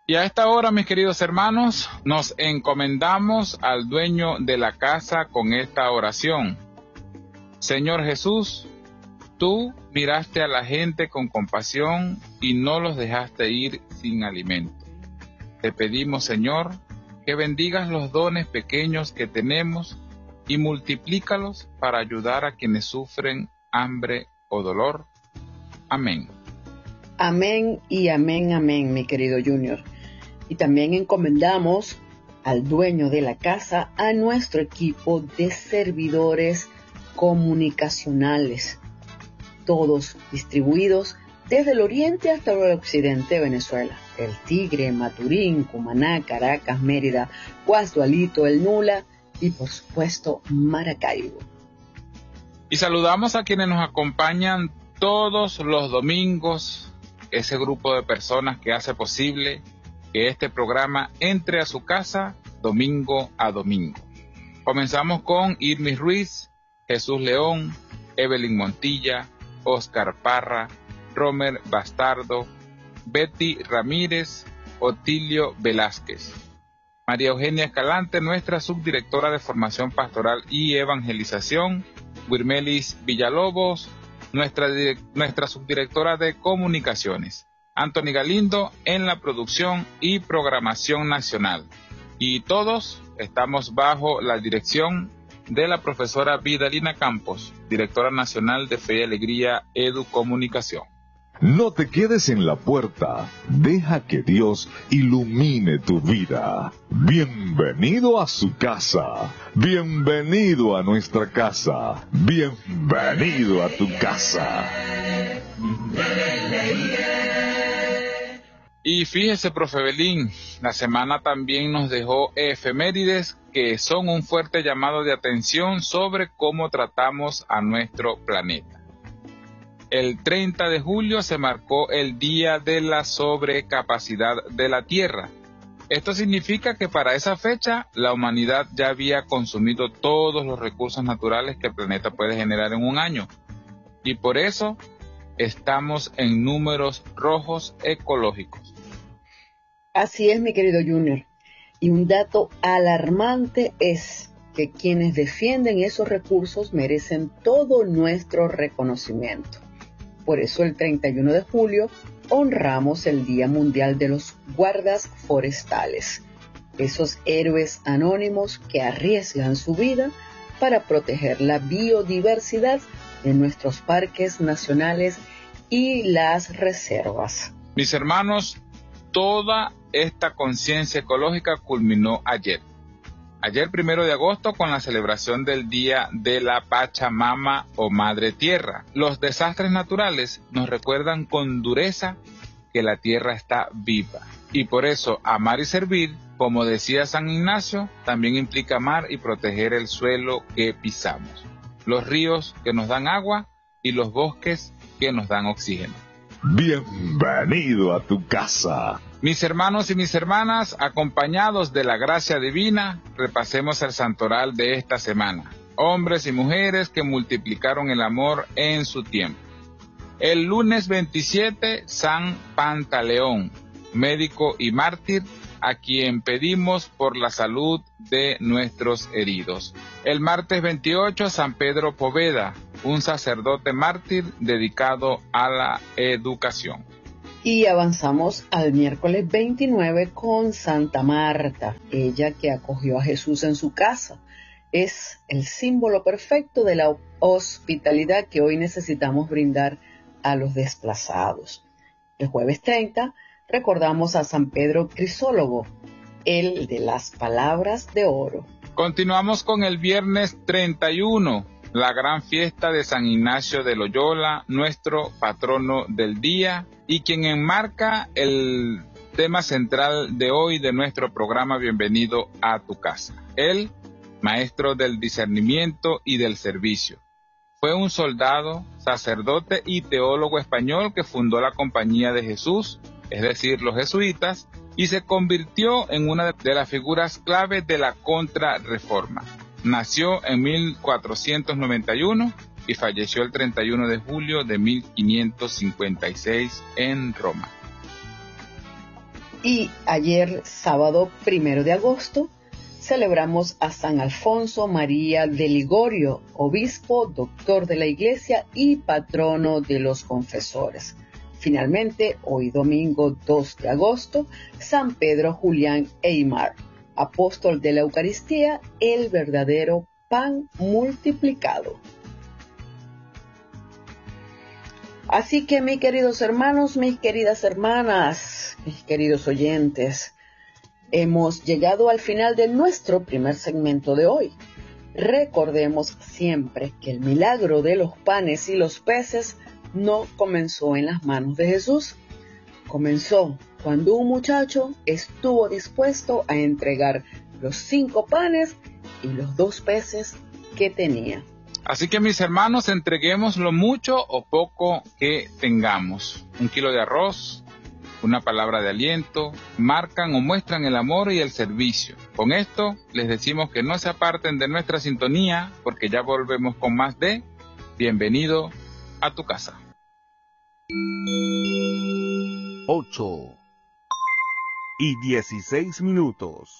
Y a esta hora, mis queridos hermanos, nos encomendamos al dueño de la casa con esta oración. Señor Jesús, tú miraste a la gente con compasión y no los dejaste ir sin alimento. Te pedimos, Señor, que bendigas los dones pequeños que tenemos y multiplícalos para ayudar a quienes sufren hambre o dolor. Amén. Amén y amén, amén, mi querido Junior. Y también encomendamos al dueño de la casa, a nuestro equipo de servidores comunicacionales, todos distribuidos desde el oriente hasta el occidente de Venezuela: El Tigre, Maturín, Cumaná, Caracas, Mérida, Guasdualito, El Nula y por supuesto Maracaibo. Y saludamos a quienes nos acompañan todos los domingos, ese grupo de personas que hace posible que este programa entre a su casa domingo a domingo. Comenzamos con Irmis Ruiz, Jesús León, Evelyn Montilla, Oscar Parra, Romer Bastardo, Betty Ramírez, Otilio Velázquez, María Eugenia Escalante, nuestra subdirectora de Formación Pastoral y Evangelización, Wirmelis Villalobos, nuestra subdirectora de Comunicaciones, Anthony Galindo en la producción y programación nacional. Y todos estamos bajo la dirección de la profesora Vidalina Campos, directora nacional de Fe y Alegría Educomunicación. No te quedes en la puerta, deja que Dios ilumine tu vida. Bienvenido a su casa, bienvenido a nuestra casa, bienvenido a tu casa. Y fíjese, profe Belín, la semana también nos dejó efemérides que son un fuerte llamado de atención sobre cómo tratamos a nuestro planeta. El 30 de julio se marcó el Día de la Sobrecapacidad de la Tierra. Esto significa que para esa fecha la humanidad ya había consumido todos los recursos naturales que el planeta puede generar en un año. Y por eso estamos en números rojos ecológicos. Así es, mi querido Junior. Y un dato alarmante es que quienes defienden esos recursos merecen todo nuestro reconocimiento. Por eso el 31 de julio honramos el Día Mundial de los Guardas Forestales, esos héroes anónimos que arriesgan su vida para proteger la biodiversidad en nuestros parques nacionales y las reservas. Mis hermanos, toda esta conciencia ecológica culminó ayer 1 de agosto, con la celebración del Día de la Pachamama o Madre Tierra. Los desastres naturales nos recuerdan con dureza que la tierra está viva. Y por eso amar y servir, como decía San Ignacio, también implica amar y proteger el suelo que pisamos, los ríos que nos dan agua y los bosques que nos dan oxígeno. Bienvenido a tu casa. Mis hermanos y mis hermanas, acompañados de la gracia divina, repasemos el santoral de esta semana. Hombres y mujeres que multiplicaron el amor en su tiempo. El lunes 27, San Pantaleón, médico y mártir, a quien pedimos por la salud de nuestros heridos. El martes 28, San Pedro Poveda, un sacerdote mártir dedicado a la educación. Y avanzamos al miércoles 29 con Santa Marta, ella que acogió a Jesús en su casa. Es el símbolo perfecto de la hospitalidad que hoy necesitamos brindar a los desplazados. El jueves 30 recordamos a San Pedro Crisólogo, el de las palabras de oro. Continuamos con el viernes 31, la gran fiesta de San Ignacio de Loyola, nuestro patrono del día, y quien enmarca el tema central de hoy de nuestro programa Bienvenido a tu casa. Él, maestro del discernimiento y del servicio. Fue un soldado, sacerdote y teólogo español que fundó la Compañía de Jesús, es decir, los jesuitas, y se convirtió en una de las figuras clave de la Contrarreforma. Nació en 1491 y falleció el 31 de julio de 1556 en Roma. Y ayer, sábado 1 de agosto, celebramos a San Alfonso María de Ligorio, obispo, doctor de la Iglesia y patrono de los confesores. Finalmente, hoy domingo 2 de agosto, San Pedro Julián Eymar, apóstol de la Eucaristía, el verdadero pan multiplicado. Así que, mis queridos hermanos, mis queridas hermanas, mis queridos oyentes, hemos llegado al final de nuestro primer segmento de hoy. Recordemos siempre que el milagro de los panes y los peces no comenzó en las manos de Jesús. Comenzó cuando un muchacho estuvo dispuesto a entregar los 5 panes y los 2 peces que tenía. Así que, mis hermanos, entreguemos lo mucho o poco que tengamos. 1 kilo de arroz, una palabra de aliento, marcan o muestran el amor y el servicio. Con esto les decimos que no se aparten de nuestra sintonía, porque ya volvemos con más de Bienvenido a tu casa. 8:16.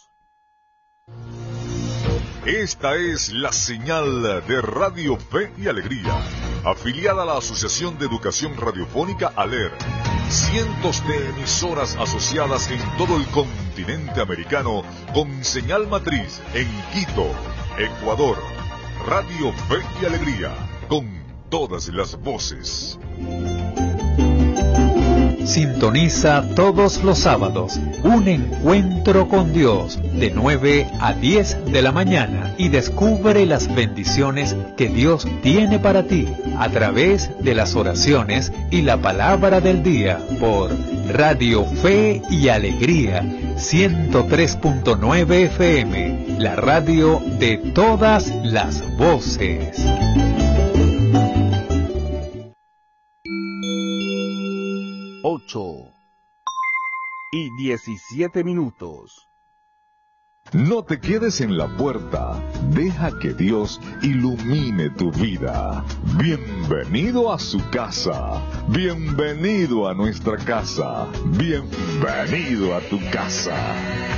Esta es la señal de Radio Fe y Alegría, afiliada a la Asociación de Educación Radiofónica ALER. Cientos de emisoras asociadas en todo el continente americano con señal matriz en Quito, Ecuador. Radio Fe y Alegría, con todas las voces. Sintoniza todos los sábados un encuentro con Dios de 9 a 10 de la mañana y descubre las bendiciones que Dios tiene para ti a través de las oraciones y la palabra del día por Radio Fe y Alegría 103.9 FM, la radio de todas las voces. 8:17. No te quedes en la puerta, deja que Dios ilumine tu vida. Bienvenido a su casa, bienvenido a nuestra casa, bienvenido a tu casa.